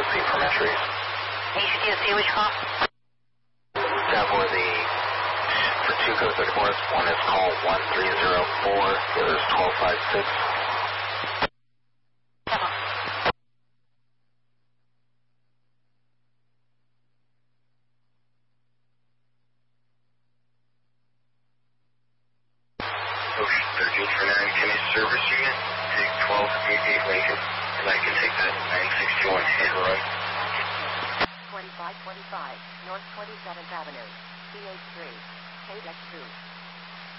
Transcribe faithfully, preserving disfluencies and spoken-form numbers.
C from entries. H T S C, which call? That for the, for two code thirty-fours, one is call one three zero four, the other is twelve five six. Ocean thirteen for nine, can I service unit? Take twelve eighty-eight Lincoln, and I can take that nine sixty-one head run. twenty-five twenty-five, North twenty-seventh Avenue, C H three, K X two.